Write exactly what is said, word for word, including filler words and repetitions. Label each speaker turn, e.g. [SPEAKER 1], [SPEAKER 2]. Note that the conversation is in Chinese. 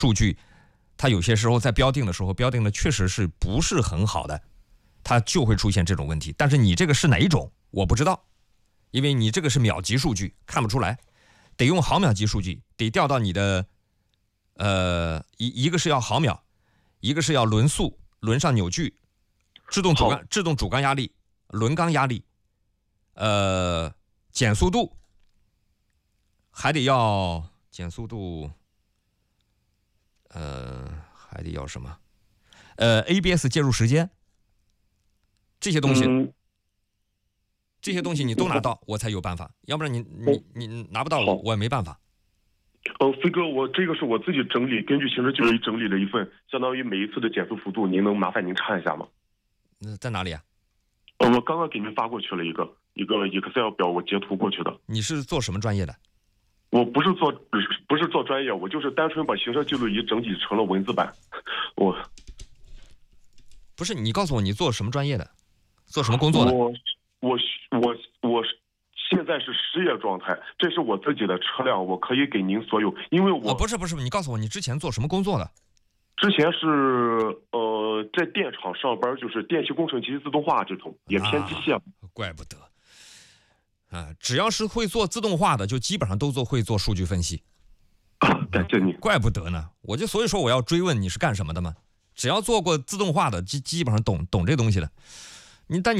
[SPEAKER 1] 数据，它有些时候在标定的时候，标定的确实是不是很好的，它就会出现这种问题。但是你这个是哪一种，我不知道，因为你这个是秒级数据，看不出来，得用毫秒级数据，得调到你的，呃，一一个是要毫秒，一个是要轮速，轮上扭矩，制动主缸，制动主缸压力，轮缸压力，呃，减速度，还得要减速度，呃，还得要什么？呃 ，A B S 介入时间，这些东西。嗯，这些东西你都拿到，我才有办法，要不然你你你拿不到我，我也没办法。
[SPEAKER 2] 呃，飞哥，我这个是我自己整理，根据行车记录仪整理了一份，相当于每一次的减速幅度，您能麻烦您查一下吗？
[SPEAKER 1] 那在哪里啊？
[SPEAKER 2] 呃，我刚刚给您发过去了一个一个 Excel 表，我截图过去的。
[SPEAKER 1] 你是做什么专业的？
[SPEAKER 2] 我不是做不是做专业，我就是单纯把行车记录仪整理成了文字版。我
[SPEAKER 1] 不是，你告诉我你做什么专业的，做什么工作的？
[SPEAKER 2] 我我我我现在是失业状态，这是我自己的车辆，我可以给您所有，因为我、
[SPEAKER 1] 哦、不是不是，你告诉我你之前做什么工作的？
[SPEAKER 2] 之前是呃在电厂上班，就是电气工程及自动化这种，也偏机械、啊。
[SPEAKER 1] 怪不得啊，只要是会做自动化的，就基本上都做会做数据分析。
[SPEAKER 2] 感谢你。
[SPEAKER 1] 怪不得呢，我就所以说我要追问你是干什么的嘛。只要做过自动化的，基基本上懂懂这东西的。你但你。